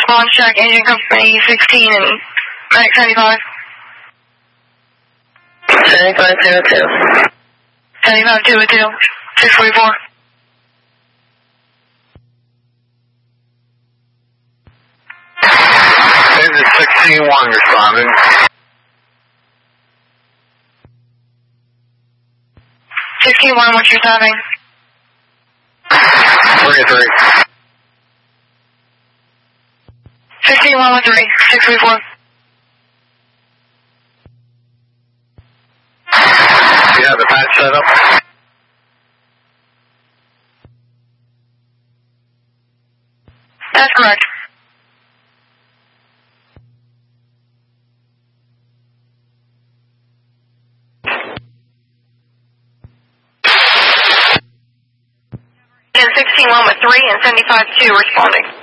Launch check, engine company 16 and Max 75. 7502. 7522, 644. Engine 16-1 responding. 16-1, what's your timing? 23. 16-113, 634. You have the patch set up? That's correct. And 16-1 with 3 and 75-2 responding.